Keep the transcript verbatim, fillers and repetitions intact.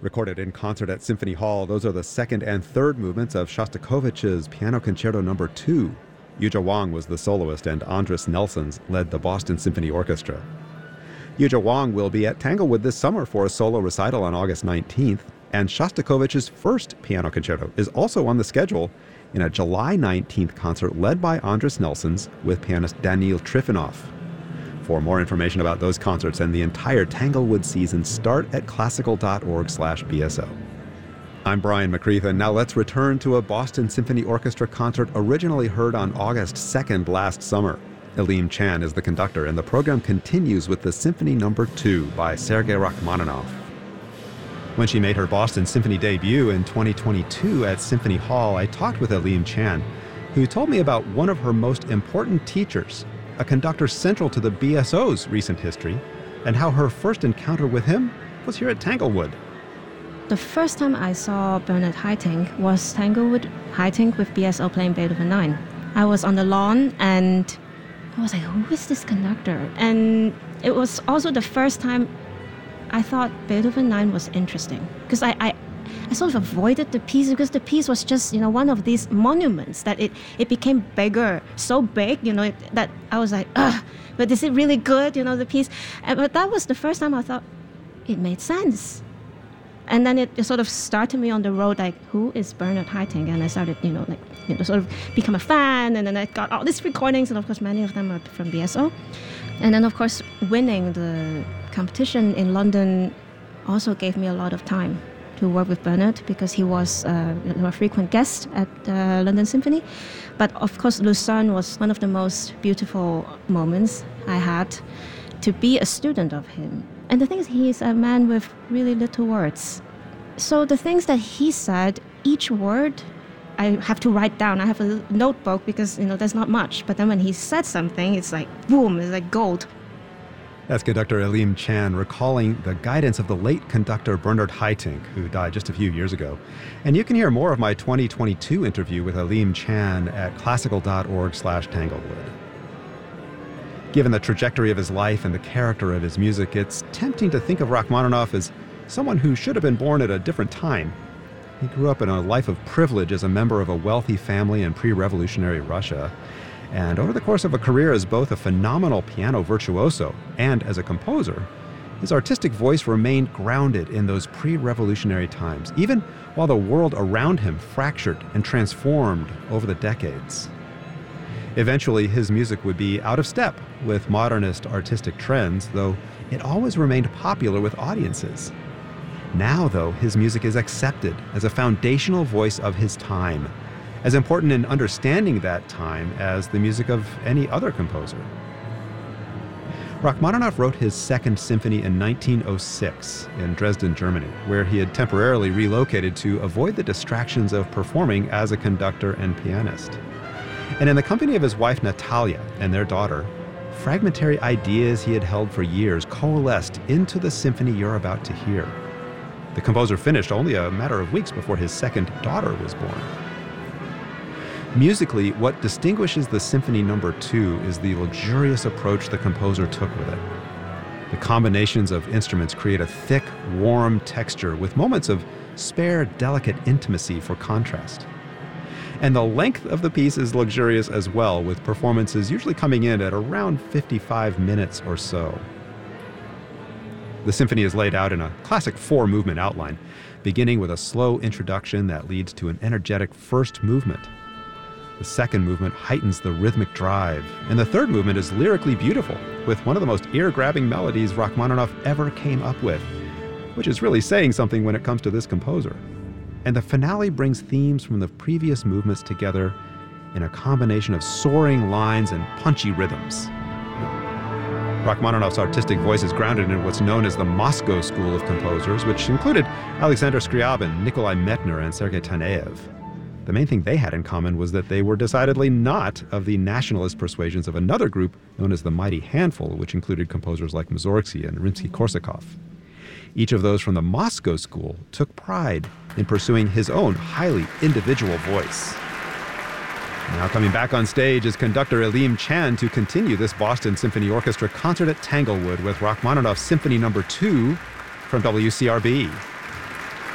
Recorded in concert at Symphony Hall, those are the second and third movements of Shostakovich's Piano Concerto Number two. Yuja Wang was the soloist, and Andris Nelsons led the Boston Symphony Orchestra. Yuja Wang will be at Tanglewood this summer for a solo recital on August nineteenth, and Shostakovich's first piano concerto is also on the schedule in a July nineteenth concert led by Andris Nelsons with pianist Danil Trifonov. For more information about those concerts and the entire Tanglewood season, start at classical.org slash BSO. I'm Brian McCreathen. Now let's return to a Boston Symphony Orchestra concert originally heard on August second last summer. Aleem Chan is the conductor, and the program continues with the Symphony Number two by Sergei Rachmaninoff. When she made her Boston Symphony debut in twenty twenty-two at Symphony Hall, I talked with Aleem Chan, who told me about one of her most important teachers, a conductor central to the B S O's recent history, and how her first encounter with him was here at Tanglewood. The first time I saw Bernard Haitink was Tanglewood Haitink with B S O playing Beethoven nine. I was on the lawn and I was like, who is this conductor? And it was also the first time I thought Beethoven nine was interesting, because I, I I sort of avoided the piece because the piece was just, you know, one of these monuments that it, it became bigger, so big, you know, it, that I was like, ugh, but is it really good, you know, the piece? And, but that was the first time I thought it made sense. And then it, it sort of started me on the road, like, who is Bernard Haitink? And I started, you know, like, you know, sort of become a fan, and then I got all these recordings, and of course many of them are from B S O. And then of course winning the competition in London also gave me a lot of time to work with Bernard, because he was uh, a frequent guest at uh, London Symphony. But of course, Lucerne was one of the most beautiful moments I had to be a student of him. And the thing is, he is a man with really little words. So the things that he said, each word I have to write down. I have a notebook because, you know, there's not much. But then when he said something, it's like, boom, it's like gold. That's conductor Aleem Chan recalling the guidance of the late conductor Bernard Haitink, who died just a few years ago. And you can hear more of my twenty twenty-two interview with Aleem Chan at classical.org slash Tanglewood. Given the trajectory of his life and the character of his music, it's tempting to think of Rachmaninoff as someone who should have been born at a different time. He grew up in a life of privilege as a member of a wealthy family in pre-revolutionary Russia. And over the course of a career as both a phenomenal piano virtuoso and as a composer, his artistic voice remained grounded in those pre-revolutionary times, even while the world around him fractured and transformed over the decades. Eventually, his music would be out of step with modernist artistic trends, though it always remained popular with audiences. Now, though, his music is accepted as a foundational voice of his time, as important in understanding that time as the music of any other composer. Rachmaninoff wrote his second symphony in nineteen oh six in Dresden, Germany, where he had temporarily relocated to avoid the distractions of performing as a conductor and pianist. And in the company of his wife Natalia and their daughter, fragmentary ideas he had held for years coalesced into the symphony you're about to hear. The composer finished only a matter of weeks before his second daughter was born. Musically, what distinguishes the Symphony Number two is the luxurious approach the composer took with it. The combinations of instruments create a thick, warm texture with moments of spare, delicate intimacy for contrast. And the length of the piece is luxurious as well, with performances usually coming in at around fifty-five minutes or so. The symphony is laid out in a classic four-movement outline, beginning with a slow introduction that leads to an energetic first movement. The second movement heightens the rhythmic drive, and the third movement is lyrically beautiful, with one of the most ear-grabbing melodies Rachmaninoff ever came up with, which is really saying something when it comes to this composer. And the finale brings themes from the previous movements together in a combination of soaring lines and punchy rhythms. Rachmaninoff's artistic voice is grounded in what's known as the Moscow School of composers, which included Alexander Scriabin, Nikolai Medtner, and Sergei Taneyev. The main thing they had in common was that they were decidedly not of the nationalist persuasions of another group known as the Mighty Handful, which included composers like Mussorgsky and Rimsky-Korsakov. Each of those from the Moscow School took pride in pursuing his own highly individual voice. Now coming back on stage is conductor Aleem Chan to continue this Boston Symphony Orchestra concert at Tanglewood with Rachmaninoff's Symphony Number two from W C R B.